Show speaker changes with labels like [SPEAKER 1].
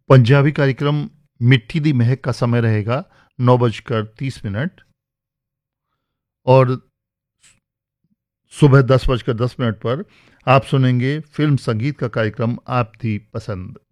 [SPEAKER 1] पंजाबी कार्यक्रम मिट्टी दी महक का समय रहेगा 9:30 और सुबह 10:10 पर आप सुनेंगे फिल्म संगीत का कार्यक्रम आप थी पसंद।